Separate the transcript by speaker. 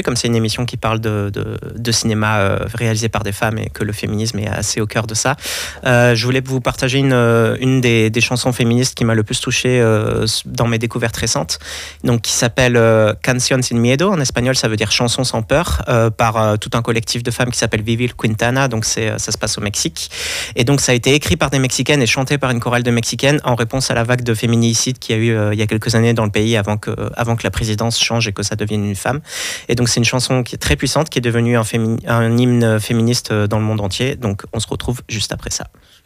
Speaker 1: Comme c'est une émission qui parle de cinéma réalisé par des femmes et que le féminisme est assez au cœur de ça, je voulais vous partager une des chansons féministes qui m'a le plus touché dans mes découvertes récentes, donc qui s'appelle Canción sin miedo. En espagnol, ça veut dire chanson sans peur, par tout un collectif de femmes qui s'appelle Vivir Quintana. Donc ça se passe au Mexique. Et donc ça a été écrit par des Mexicaines et chanté par une chorale de Mexicaines en réponse à la vague de féminicides qu'il y a eu il y a quelques années dans le pays avant que la présidence change et que ça devienne une femme. Et donc c'est une chanson qui est très puissante, qui est devenue un hymne féministe dans le monde entier. Donc on se retrouve juste après ça.